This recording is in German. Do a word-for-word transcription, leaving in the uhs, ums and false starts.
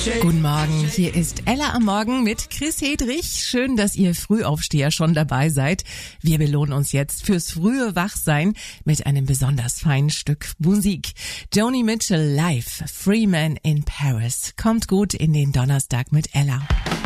Guten Morgen, hier ist Ella am Morgen mit Chris Hedrich. Schön, dass ihr Frühaufsteher schon dabei seid. Wir belohnen uns jetzt fürs frühe Wachsein mit einem besonders feinen Stück Musik. Joni Mitchell live, Free Man in Paris. Kommt gut in den Donnerstag mit Ella.